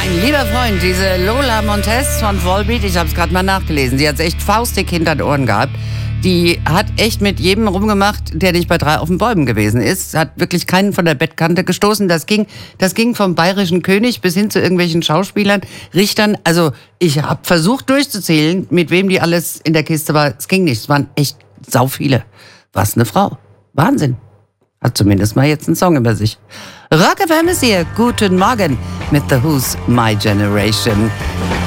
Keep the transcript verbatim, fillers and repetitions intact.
Mein lieber Freund, diese Lola Montez von Volbeat, ich habe es gerade mal nachgelesen, sie hat echt faustdick hinter den Ohren gehabt. Die hat echt mit jedem rumgemacht, der nicht bei drei auf den Bäumen gewesen ist. Hat wirklich keinen von der Bettkante gestoßen. Das ging, das ging vom bayerischen König bis hin zu irgendwelchen Schauspielern, Richtern. Also ich habe versucht durchzuzählen, mit wem die alles in der Kiste war. Es ging nicht, es waren echt sau viele. Was eine Frau. Wahnsinn. Hat zumindest mal jetzt einen Song über sich. Rock F M ist hier. Guten Morgen mit The Who's My Generation.